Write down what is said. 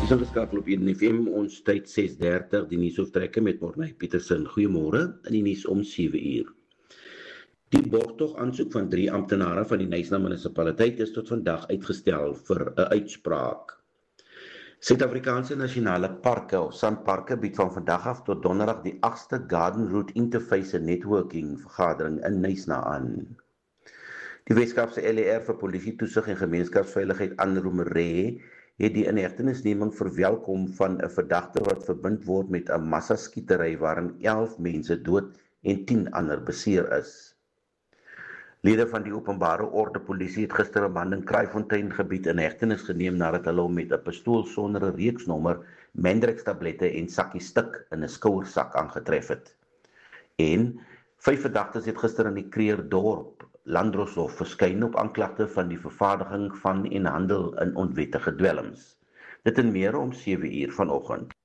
Dis ingeskakel op 1 FM, ons tyd 6:30, die nuusoftrekke met Morney Petersen. Goeiemôre, in die nuus om 7 uur. Die borgtog aansoek van 3 amptenare van die Knysna munisipaliteit is tot vandag uitgestel vir 'n uitspraak. Suid-Afrikaanse nasionale parke of sandparke bied van vandag af tot donderdag die 8ste Garden Route Interface Networking vergadering in Knysna aan. Die Weskaapse LER vir polisie toesig en gemeenskapsveiligheid Anne Romeré het die inhegtenisneming verwelkom van 'n verdagte wat verbind word met 'n massaskietery waarin 11 mense dood en 10 ander beseer is. Lede van die openbare orde polisie het gister 'n man in Kraaifontein gebied in hegtenis geneem nadat hulle hom met 'n pistool sonder 'n reeksnommer, Mendrix-tablette en sakkie stik in 'n skouersak aangetref het. En 5 verdagtes het gister in die Kreerdorp Landdroshof verskyn op aanklagte van die vervaardiging van en handel in onwettige dwelms. Dit en meer om 7 uur vanoggend.